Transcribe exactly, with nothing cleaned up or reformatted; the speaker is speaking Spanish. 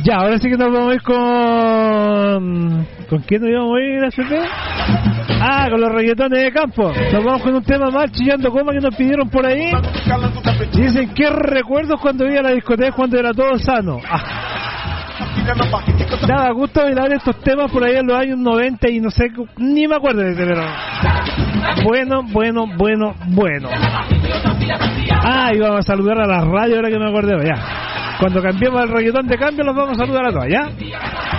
Ya, ahora sí que nos vamos a ir con... ¿Con quién nos íbamos a ir, F P? Ah, con los reggaetones de campo. Nos vamos con un tema más, Chillando Coma, que nos pidieron por ahí. Dicen, ¿qué recuerdos cuando iba a la discoteca cuando era todo sano? Ah. Daba gusto bailar estos temas por ahí en los años noventa y no sé, ni me acuerdo de ese, pero... Bueno, bueno, bueno, bueno. Ah, y vamos a saludar a la radio ahora que me acuerdo, ya. Cuando cambiemos el reggaetón de cambio los vamos a saludar a todos, ¿ya?